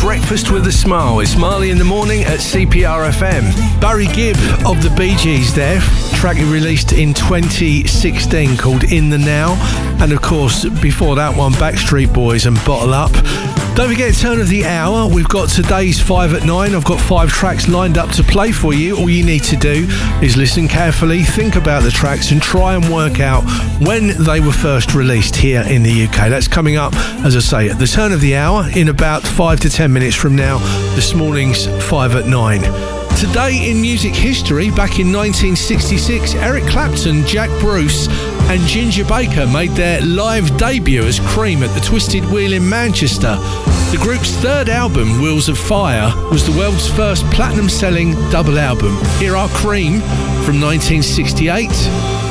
Breakfast with a Smile. It's Marley in the Morning at CPR FM. Barry Gibb of the Bee Gees there. Track he released in 2016 called In the Now. And of course, before that one, Backstreet Boys and Bottle Up. Don't forget, turn of the hour. We've got today's 5 at 9. I've got 5 tracks lined up to play for you. All you need to do is listen carefully, think about the tracks and try and work out when they were first released here in the UK. That's coming up, as I say, at the turn of the hour in about 5 to 10 minutes from now, this morning's 5 at 9. Today in music history, back in 1966, Eric Clapton, Jack Bruce and Ginger Baker made their live debut as Cream at the Twisted Wheel in Manchester. The group's third album, Wheels of Fire, was the world's first platinum-selling double album. Here are Cream from 1968.